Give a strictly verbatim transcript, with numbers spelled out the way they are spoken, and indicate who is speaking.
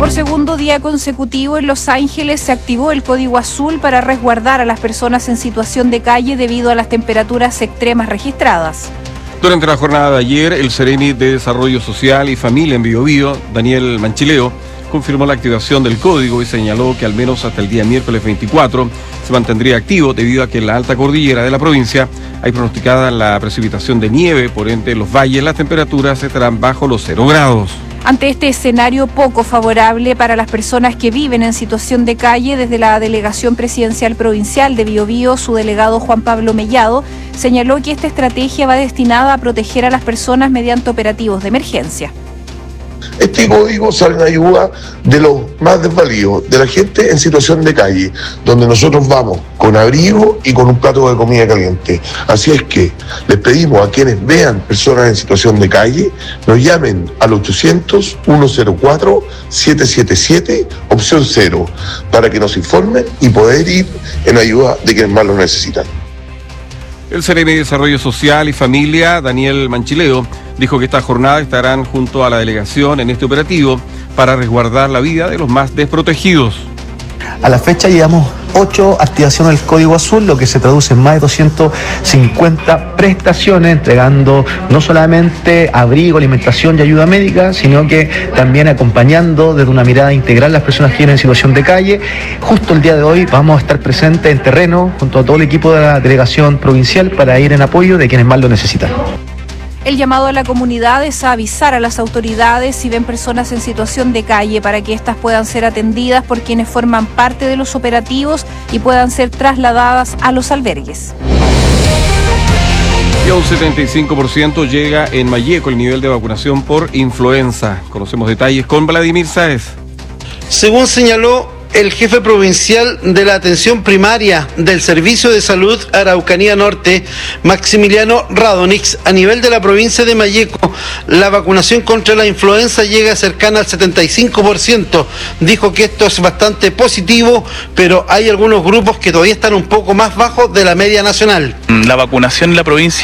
Speaker 1: Por segundo día consecutivo en Los Ángeles se activó el código azul para resguardar a las personas en situación de calle debido a las temperaturas extremas registradas.
Speaker 2: Durante la jornada de ayer, el Ceremi de Desarrollo Social y Familia en Biobío, Daniel Manchileo, confirmó la activación del código y señaló que al menos hasta el día miércoles veinticuatro se mantendría activo debido a que en la alta cordillera de la provincia hay pronosticada la precipitación de nieve, por ende en los valles las temperaturas estarán bajo los cero grados.
Speaker 1: Ante este escenario poco favorable para las personas que viven en situación de calle, desde la Delegación Presidencial Provincial de Biobío, su delegado Juan Pablo Mellado señaló que esta estrategia va destinada a proteger a las personas mediante operativos de emergencia.
Speaker 3: Este código sale en ayuda de los más desvalidos, de la gente en situación de calle, donde nosotros vamos con abrigo y con un plato de comida caliente. Así es que les pedimos a quienes vean personas en situación de calle, nos llamen al ochocientos, ciento cuatro, siete siete siete, opción cero, para que nos informen y poder ir en ayuda de quienes más lo necesitan.
Speaker 2: El Ceremi de Desarrollo Social y Familia, Daniel Manchileo, dijo que esta jornada estarán junto a la delegación en este operativo para resguardar la vida de los más desprotegidos.
Speaker 4: A la fecha llevamos ocho activaciones del Código Azul, lo que se traduce en más de doscientas cincuenta prestaciones, entregando no solamente abrigo, alimentación y ayuda médica, sino que también acompañando desde una mirada integral a las personas que viven en situación de calle. Justo el día de hoy vamos a estar presentes en terreno junto a todo el equipo de la delegación provincial para ir en apoyo de quienes más lo necesitan.
Speaker 1: El llamado a la comunidad es a avisar a las autoridades si ven personas en situación de calle para que éstas puedan ser atendidas por quienes forman parte de los operativos y puedan ser trasladadas a los albergues.
Speaker 2: Y a un setenta y cinco por ciento llega en Malleco el nivel de vacunación por influenza. Conocemos detalles con Vladimir Sáez.
Speaker 5: Según señaló el jefe provincial de la atención primaria del Servicio de Salud Araucanía Norte, Maximiliano Radonix, a nivel de la provincia de Malleco, la vacunación contra la influenza llega cercana al setenta y cinco por ciento. Dijo que esto es bastante positivo, pero hay algunos grupos que todavía están un poco más bajos de la media nacional.
Speaker 6: La vacunación en la provincia